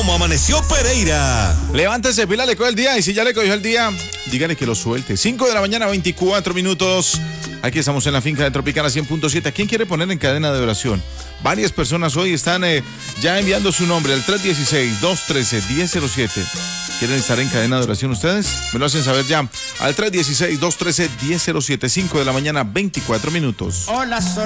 ¿Cómo amaneció Pereira? Levántese, pila, le coge el día. Y si ya le cogió el día, dígale que lo suelte. 5 de la mañana, 24 minutos. Aquí estamos en la finca de Tropicana 100.7. ¿A quién quiere poner en cadena de oración? Varias personas hoy están ya enviando su nombre al 316-213-1007. ¿Quieren estar en cadena de oración ustedes? Me lo hacen saber ya al 316-213-1007. 5 de la mañana, 24 minutos. Hola,